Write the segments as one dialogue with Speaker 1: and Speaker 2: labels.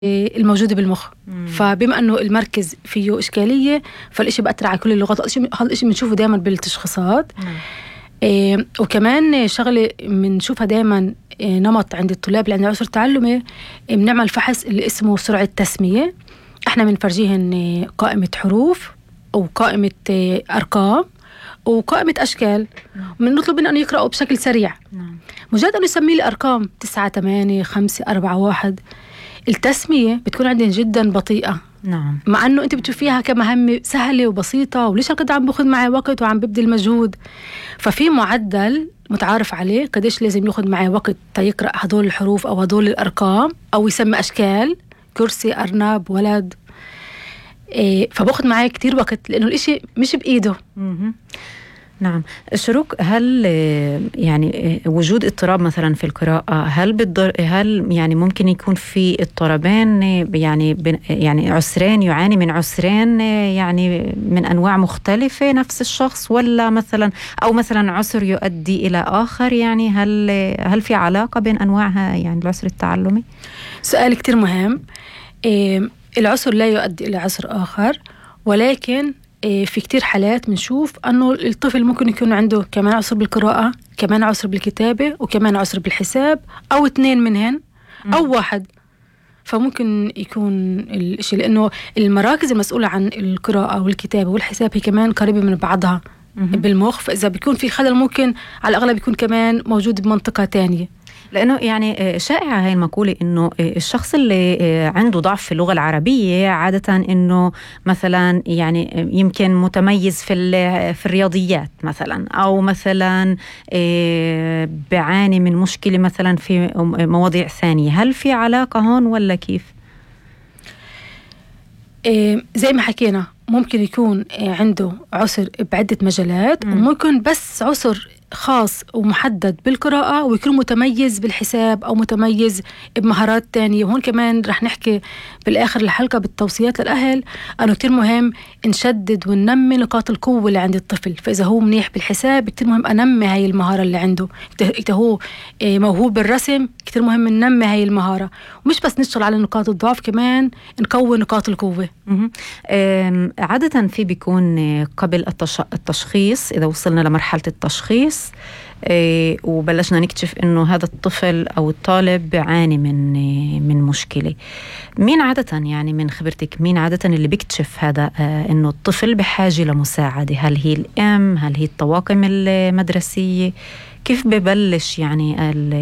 Speaker 1: الموجودة بالمخ. فبما أنه المركز فيه إشكالية فالإشي بأثر على كل اللغات. هذا الإشي بنشوفه دائما بالتشخيصات. وكمان شغلة بنشوفها دائما نمط عند الطلاب اللي عندهم عسر تعلمي. بنعمل فحص اللي اسمه سرعة تسمية. احنا بنفرجيهن قائمة حروف وقائمة أرقام وقائمة أشكال. بنطلب منه أن يقرأوا بشكل سريع. مجرد أنه يسمي لي أرقام 9 8 5 4 1 التسمية بتكون عندهم جدا بطيئة. مع أنه أنت بتشوفيها كمهمة سهلة وبسيطة، وليش هالقد عم بأخذ معي وقت وعم ببذل مجهود. ففي معدل متعارف عليه قديش لازم يأخذ معي وقت تيقرأ هدول الحروف أو هدول الأرقام أو يسمي أشكال كرسي أرنب ولد. فبأخذ معي كتير وقت لأنه الإشي مش بإيده.
Speaker 2: نعم. شروق، هل يعني وجود اضطراب مثلا في القراءة هل يعني ممكن يكون في اضطرابين يعني عسرين يعاني من عسرين يعني من أنواع مختلفة نفس الشخص، ولا مثلا أو مثلا عسر يؤدي إلى آخر؟ يعني هل في علاقة بين أنواعها يعني العسر التعلمي؟
Speaker 1: سؤال كتير مهم. العسر لا يؤدي إلى عسر آخر، ولكن في كتير حالات بنشوف أنه الطفل ممكن يكون عنده كمان عسر بالقراءة، كمان عسر بالكتابة، وكمان عسر بالحساب، أو 2 منهن أو 1. فممكن يكون الشيء لأنه المراكز المسؤولة عن القراءة والكتابة والحساب هي كمان قريبة من بعضها بالمخ. فإذا بيكون في خلل ممكن على الأغلب يكون كمان موجود بمنطقة تانية.
Speaker 2: لأنه يعني شائعة هاي المقولة إنه الشخص اللي عنده ضعف في اللغة العربية عادة إنه مثلا يعني يمكن متميز في الرياضيات مثلا، أو مثلا بعاني من مشكلة مثلا في مواضيع ثانية. هل في علاقة هون ولا كيف؟
Speaker 1: زي ما حكينا ممكن يكون عنده عسر بعدة مجالات، وممكن بس عسر خاص ومحدد بالقراءة ويكون متميز بالحساب أو متميز بمهارات تانية. وهون كمان رح نحكي بالآخر الحلقة بالتوصيات للأهل أنه كتير مهم نشدد وننمي نقاط القوة اللي عند الطفل. فإذا هو منيح بالحساب كتير مهم أنمي هاي المهارة اللي عنده. إذا هو موهوب بالرسم كتير مهم ننمي هاي المهارة، ومش بس نشتغل على نقاط الضعف، كمان نقوي نقاط القوة.
Speaker 2: عادة في بيكون قبل التشخيص، إذا وصلنا لمرحلة التشخيص وبلشنا نكتشف إنه هذا الطفل أو الطالب بيعاني من مشكلة، مين عادة يعني من خبرتك مين عادة اللي بيكتشف هذا إنه الطفل بحاجة لمساعدة؟ هل هي الأم؟ هل هي الطواقم المدرسية؟ كيف ببلش يعني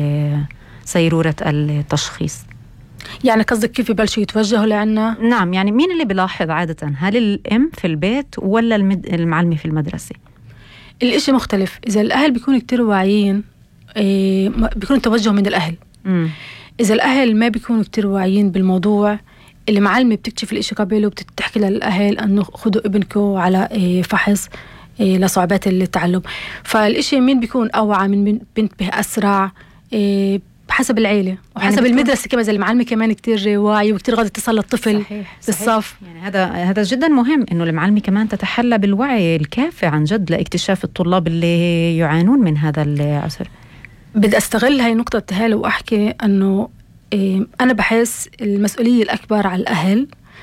Speaker 2: سيرورة التشخيص؟
Speaker 1: يعني قصدك كيف يبلشوا يتوجهوا لعنا؟
Speaker 2: نعم، يعني مين اللي بلاحظ عادة؟ هل الأم في البيت ولا المعلمة في المدرسة؟
Speaker 1: الإشي مختلف. إذا الأهل بيكونوا كتير واعيين بيكون التوجه من الأهل. إذا الأهل ما بيكونوا كتير واعيين بالموضوع، المعلمة بتكتشف الإشي قبل وبتحكي للأهل أنه خدوا ابنكم على فحص لصعوبات التعلم. فالإشي مين بيكون أوعى من بنت به أسرع بحسب العيلة وحسب يعني المدرسة كمان. زي المعلمة كمان كتير واعي وكتير غادة تصل للطفل بالصف.
Speaker 2: يعني هذا جدا مهم إنه المعلمة كمان تتحلى بالوعي الكافي عن جد لاكتشاف الطلاب اللي يعانون من هذا العسر.
Speaker 1: بدي أستغل هاي نقطة تهالي وأحكي أنه أنا بحس المسؤولية الأكبر على الأهل،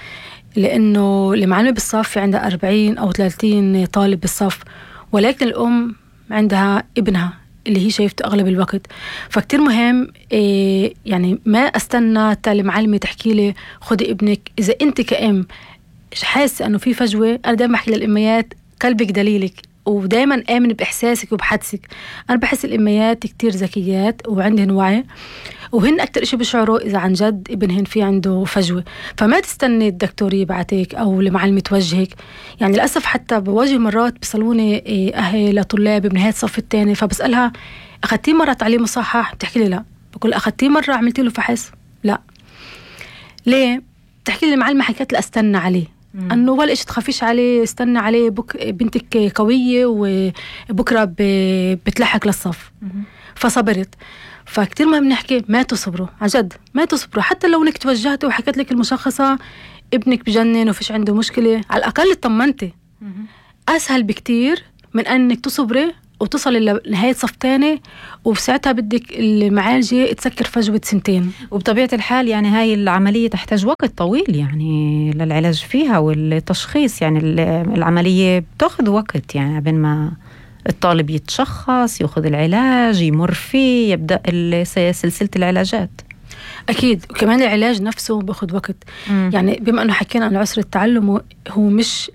Speaker 1: لأنه المعلمة بالصف في عندها 40 أو 30 طالب بالصف، ولكن الأم عندها ابنها اللي هي شايفته أغلب الوقت. فكتير مهم يعني ما أستنى تالي معلمة تحكي لي خدي ابنك. إذا أنت كأم حاسة أنه في فجوة، أنا دائما بحكي للأميات قلبك دليلك، ودائما آمن بإحساسك وبحدسك. أنا بحس الأميات كتير ذكيات وعندهن وعي، وهن أكتر إشي بيشعروا إذا عن جد ابنهن في عنده فجوة. فما تستني الدكتور يبعتك أو المعلمة توجهك. يعني للأسف حتى بواجه مرات بيصلوني أهل لطلاب بنهاية الصف الثاني، فبسألها أخذتي مرة تعليم مصحح؟ بتحكي لي لا. بقول أخذتي مرة عملتي له فحص؟ لا. ليه؟ بتحكي لي المعلمة حكيت لي أستنى عليه، أنه ولا إيش تخافيش عليه، استنى عليه، بنتك قوية وبكرة بتلحق للصف. فصبرت. فكتير مهم نحكي ما تصبروا عن جد، ما تصبروا. حتى لو انك توجهتي وحكيت لك المشخصة ابنك بجنن وفيش عنده مشكلة، على الأقل اطمنتي. أسهل بكتير من أنك تصبري وتصل لنهاية صف تاني، وساعتها بدك المعالجة تسكر فجوة 2 سنين.
Speaker 2: وبطبيعة الحال يعني هاي العملية تحتاج وقت طويل يعني للعلاج فيها والتشخيص، يعني العملية بتاخذ وقت يعني بين ما الطالب يتشخص، يأخذ العلاج، يمر فيه، يبدأ سلسلة العلاجات.
Speaker 1: أكيد. وكمان العلاج نفسه بأخذ وقت. يعني بما أنه حكينا عن عسر التعلم، هو مش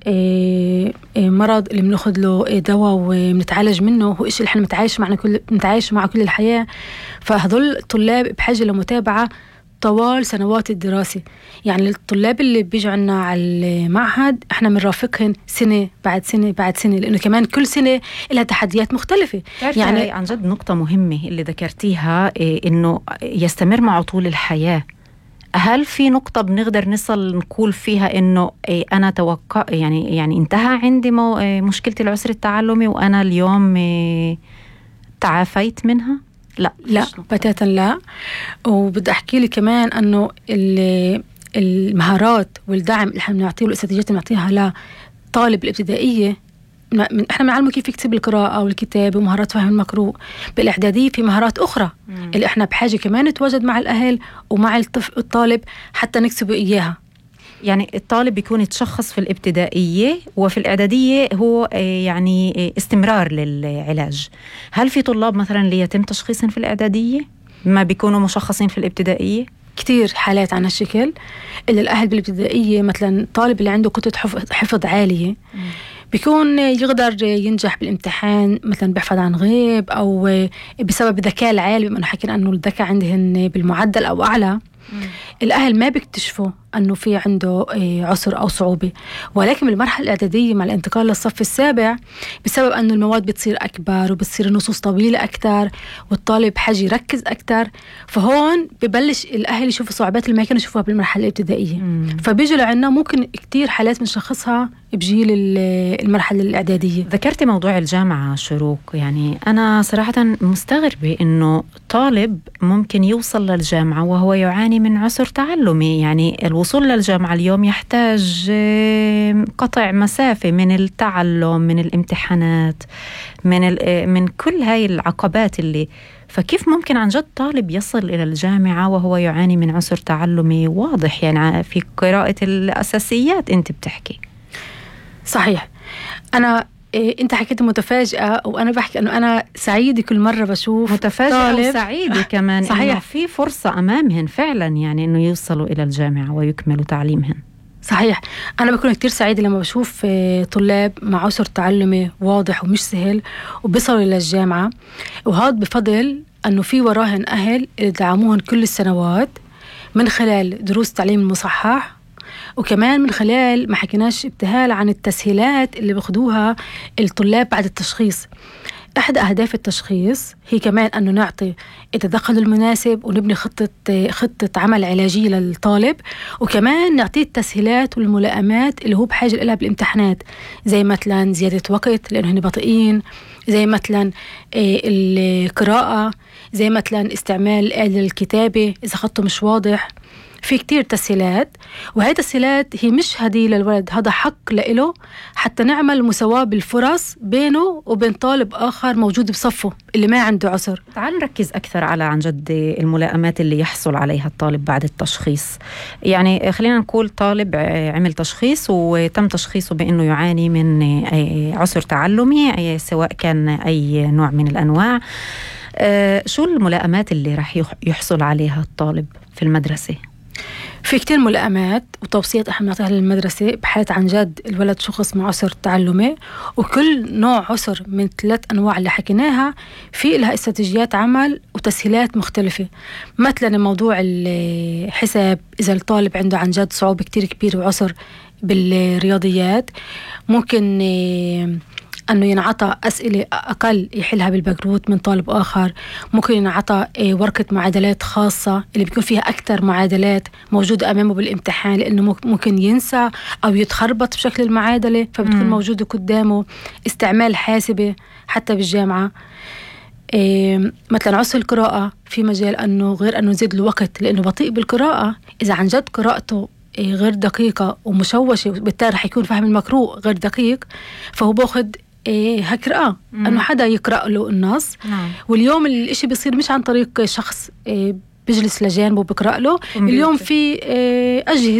Speaker 1: مرض اللي بناخذ له دواء وبنتعالج منه، هو إشي اللي احنا بنتعايش مع كل الحياة. فهذول الطلاب بحاجة لمتابعة طوال سنوات الدراسة. يعني الطلاب اللي بيجوا عنا على المعهد احنا بنرافقهم سنة بعد سنة بعد سنة، لأنه كمان كل سنة لها تحديات مختلفة.
Speaker 2: يعني عن جد نقطة مهمة اللي ذكرتيها، إنه يستمر معه طول الحياة. هل في نقطة بنقدر نصل نقول فيها إنه أنا توقع يعني انتهى عندي مشكلة العسر التعلمي وأنا اليوم تعافيت منها؟
Speaker 1: لا بتاتا لا. وبدي أحكي لي كمان أنه المهارات والدعم اللي احنا بنعطيه والاستراتيجيات اللي بنعطيها لطالب الابتدائية، احنا بنعلمه كيف يكتب القراءة والكتاب ومهارات فهم المقروء. بالإعدادية في مهارات أخرى اللي احنا بحاجة كمان نتواجد مع الأهل ومع الطالب حتى نكسبه إياها.
Speaker 2: يعني الطالب بيكون يتشخص في الابتدائية، وفي الإعدادية هو يعني استمرار للعلاج. هل في طلاب مثلا اللي يتم تشخيصهم في الإعدادية ما بيكونوا مشخصين في الابتدائية؟
Speaker 1: كتير حالات عن هالشكل، اللي الأهل بالابتدائية مثلا طالب اللي عنده كتلة حفظ عالية بيكون يقدر ينجح بالامتحان، مثلا بيحفظ عن غيب أو بسبب الذكاء العالي، بما أنه حكينا أنه الذكاء عندهن بالمعدل أو أعلى. الأهل ما بيكتشفوا أنه في عنده عسر أو صعوبة، ولكن بالمرحلة الإعدادية مع الانتقال للصف السابع بسبب أنه المواد بتصير أكبر وبتصير النصوص طويلة أكتر والطالب حاجة يركز أكتر، فهون ببلش الأهل يشوفوا صعوبات اللي ما كانوا يشوفوها بالمرحلة الابتدائية. فبيجوا لعنا ممكن كتير حالات بنشخصها بجيل المرحلة الإعدادية.
Speaker 2: ذكرتي موضوع الجامعة شروق، يعني أنا صراحة مستغربة إنه طالب ممكن يوصل للجامعة وهو يعاني من عسر تعلمي. يعني الوصول للجامعة اليوم يحتاج قطع مسافة من التعلم، من الامتحانات، من كل هاي العقبات اللي، فكيف ممكن عن جد طالب يصل إلى الجامعة وهو يعاني من عسر تعلمي واضح؟ يعني في قراءة الأساسيات أنت بتحكي.
Speaker 1: صحيح. أنا أنت حكيت متفاجئة وأنا بحكي أنه أنا سعيدة كل مرة بشوف
Speaker 2: متفاجئة وسعيدة كمان.
Speaker 1: صحيح.
Speaker 2: إنه في فرصة أمامهن فعلا، يعني أنه يوصلوا إلى الجامعة ويكملوا تعليمهن.
Speaker 1: صحيح. أنا بكون كتير سعيدة لما بشوف طلاب مع عسر تعلمي واضح ومش سهل وبيصلوا إلى الجامعة، وهذا بفضل أنه في وراهن أهل اللي دعموهن كل السنوات من خلال دروس تعليم المصحح، وكمان من خلال ما حكيناش ابتهال عن التسهيلات اللي بياخدوها الطلاب بعد التشخيص. أحد أهداف التشخيص هي كمان أنه نعطي التدخل المناسب ونبني خطة عمل علاجية للطالب، وكمان نعطيه التسهيلات والملائمات اللي هو بحاجة لها بالامتحانات، زي مثلا زيادة وقت لأنه هن بطيئين، زي مثلا القراءة، زي مثلا استعمال الآلة الكتابة إذا خطه مش واضح. في كتير تسهيلات، وهي التسهيلات هي مش هدية للولد، هذا حق لإله حتى نعمل مساواة بالفرص بينه وبين طالب آخر موجود بصفه اللي ما عنده عسر.
Speaker 2: تعال نركز أكثر على عن جد الملائمات اللي يحصل عليها الطالب بعد التشخيص. يعني خلينا نقول طالب عمل تشخيص وتم تشخيصه بأنه يعاني من عسر تعلمي، سواء كان أي نوع من الأنواع. شو الملائمات اللي راح يحصل عليها الطالب في المدرسة؟
Speaker 1: في كتير ملائمات وتوصيات احنا بنعطيها للمدرسة بحالة عن جد الولد شخص مع عسر تعلمي، وكل نوع عسر من 3 أنواع اللي حكيناها في لها استراتيجيات عمل وتسهيلات مختلفة. مثلا موضوع الحساب، إذا الطالب عنده عن جد صعوبة كتير كبيرة وعسر بالرياضيات، ممكن أنه ينعطى أسئلة أقل يحلها بالبقروت من طالب آخر. ممكن ينعطى ورقة معادلات خاصة اللي بيكون فيها أكثر معادلات موجودة أمامه بالامتحان، لأنه ممكن ينسى أو يتخربط بشكل المعادلة، فبتكون موجودة قدامه. استعمال حاسبة حتى بالجامعة. مثلا عسر القراءة في مجال أنه غير أنه نزيد له وقت لأنه بطيء بالقراءة، إذا عن جد قراءته غير دقيقة ومشوشة بالتالي رح يكون فهم المقروء غير دقيق، فهو باخد هقرأه أنه حدا يقرأ له النص. واليوم الإشي بيصير مش عن طريق شخص بيجلس لجانبه وبقرأ له. اليوم في أجهزة